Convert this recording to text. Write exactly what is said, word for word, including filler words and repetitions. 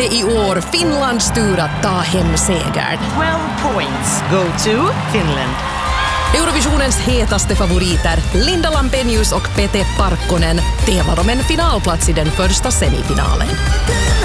det i år Finlands tur att ta hem segern. twelve points go to Finland. Eurovisionens hetaste favoriter, Linda Lampenius och Pete Parkkonen, tävlar om en finalplats i den första semifinalen.